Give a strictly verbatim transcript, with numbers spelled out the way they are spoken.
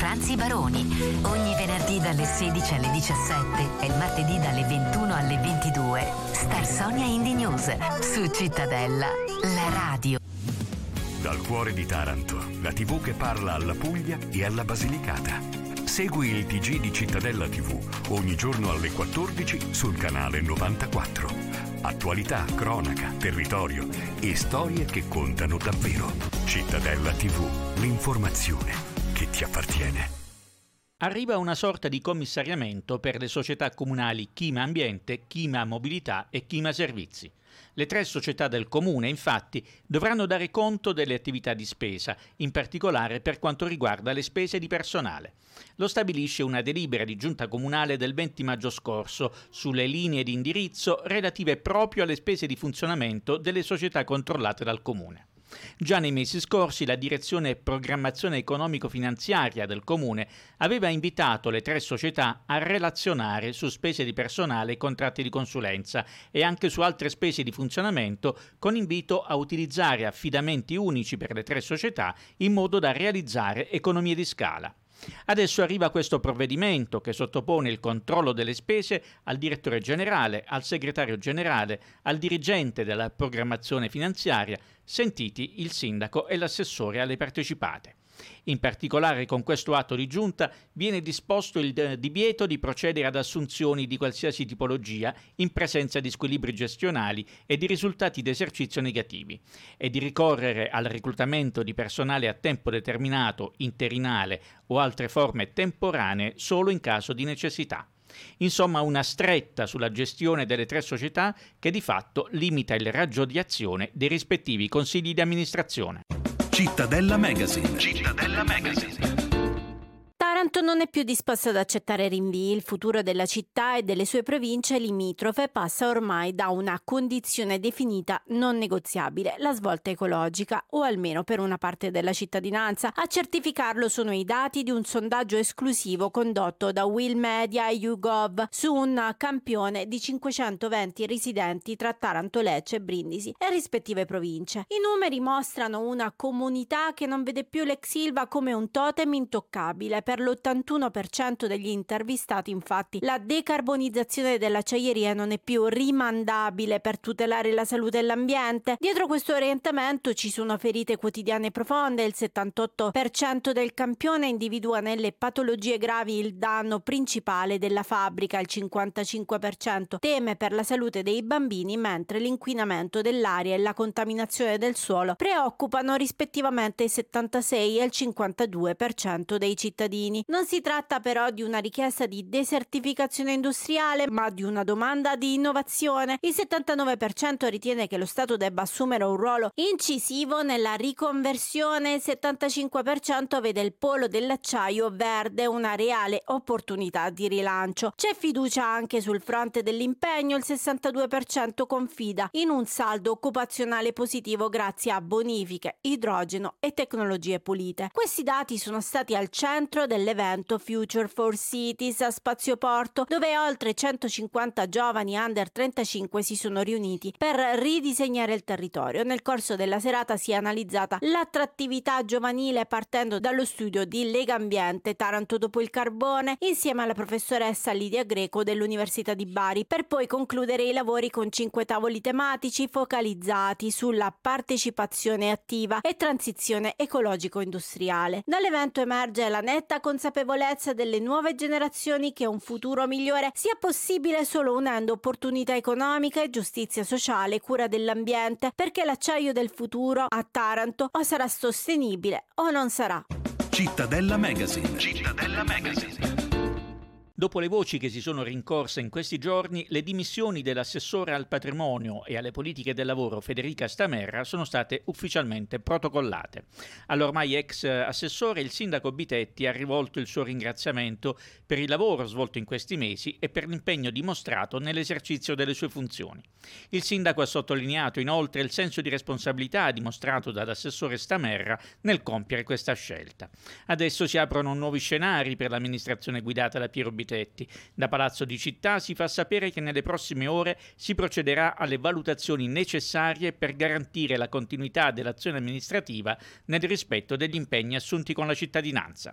Franzi Baroni. Ogni venerdì dalle sedici alle diciassette e il martedì dalle ventuno alle ventidue. Star Sonia Indie News su Cittadella, la radio. Dal cuore di Taranto, la tivù che parla alla Puglia e alla Basilicata. Segui il T G di Cittadella tivù ogni giorno alle quattordici sul canale novantaquattro. Attualità, cronaca, territorio e storie che contano davvero. Cittadella tivù, l'informazione che ti appartiene. Arriva una sorta di commissariamento per le società comunali Chima Ambiente, Chima Mobilità e Chima Servizi. Le tre società del comune, infatti, dovranno dare conto delle attività di spesa, in particolare per quanto riguarda le spese di personale. Lo stabilisce una delibera di giunta comunale del venti maggio scorso sulle linee di indirizzo relative proprio alle spese di funzionamento delle società controllate dal comune. Già nei mesi scorsi la direzione programmazione economico-finanziaria del comune aveva invitato le tre società a relazionare su spese di personale e contratti di consulenza e anche su altre spese di funzionamento, con invito a utilizzare affidamenti unici per le tre società in modo da realizzare economie di scala. Adesso arriva questo provvedimento che sottopone il controllo delle spese al direttore generale, al segretario generale, al dirigente della programmazione finanziaria, sentiti il sindaco e l'assessore alle partecipate. In particolare, con questo atto di giunta viene disposto il divieto di procedere ad assunzioni di qualsiasi tipologia in presenza di squilibri gestionali e di risultati d'esercizio negativi e di ricorrere al reclutamento di personale a tempo determinato, interinale o altre forme temporanee solo in caso di necessità. Insomma, una stretta sulla gestione delle tre società che di fatto limita il raggio di azione dei rispettivi consigli di amministrazione. Cittadella Magazine. Cittadella Magazine. Taranto non è più disposto ad accettare rinvii. Il futuro della città e delle sue province limitrofe passa ormai da una condizione definita non negoziabile, la svolta ecologica, o almeno per una parte della cittadinanza. A certificarlo sono i dati di un sondaggio esclusivo condotto da Will Media e YouGov su un campione di cinquecentoventi residenti tra Taranto, Lecce, Brindisi e rispettive province. I numeri mostrano una comunità che non vede più l'ex Ilva come un totem intoccabile. Per l'ottantuno per cento degli intervistati, infatti, la decarbonizzazione dell'acciaieria non è più rimandabile per tutelare la salute e l'ambiente. Dietro questo orientamento ci sono ferite quotidiane profonde. Il settantotto per cento del campione individua nelle patologie gravi il danno principale della fabbrica, il cinquantacinque per cento teme per la salute dei bambini, mentre l'inquinamento dell'aria e la contaminazione del suolo preoccupano rispettivamente il settantasei e il cinquantadue per cento dei cittadini. Non si tratta però di una richiesta di desertificazione industriale, ma di una domanda di innovazione. Il settantanove per cento ritiene che lo Stato debba assumere un ruolo incisivo nella riconversione, il settantacinque per cento vede il polo dell'acciaio verde una reale opportunità di rilancio. C'è fiducia anche sul fronte dell'impegno, il sessantadue per cento confida in un saldo occupazionale positivo grazie a bonifiche, idrogeno e tecnologie pulite. Questi dati sono stati al centro dell'evento Future for Cities a Spazioporto, dove oltre centocinquanta giovani under trentacinque si sono riuniti per ridisegnare il territorio. Nel corso della serata si è analizzata l'attrattività giovanile partendo dallo studio di Legambiente Taranto dopo il carbone insieme alla professoressa Lidia Greco dell'Università di Bari, per poi concludere i lavori con cinque tavoli tematici focalizzati sulla partecipazione attiva e transizione ecologico-industriale. Dall'evento emerge la netta consapevolezza delle nuove generazioni che un futuro migliore sia possibile solo unendo opportunità economiche, giustizia sociale e cura dell'ambiente, perché l'acciaio del futuro a Taranto o sarà sostenibile o non sarà. Cittadella Magazine. Cittadella Magazine. Dopo le voci che si sono rincorse in questi giorni, le dimissioni dell'assessore al patrimonio e alle politiche del lavoro Federica Stamerra sono state ufficialmente protocollate. All'ormai ex assessore, il sindaco Bitetti ha rivolto il suo ringraziamento per il lavoro svolto in questi mesi e per l'impegno dimostrato nell'esercizio delle sue funzioni. Il sindaco ha sottolineato inoltre il senso di responsabilità dimostrato dall'assessore Stamerra nel compiere questa scelta. Adesso si aprono nuovi scenari per l'amministrazione guidata da Piero Bitetti. Da Palazzo di Città si fa sapere che nelle prossime ore si procederà alle valutazioni necessarie per garantire la continuità dell'azione amministrativa nel rispetto degli impegni assunti con la cittadinanza.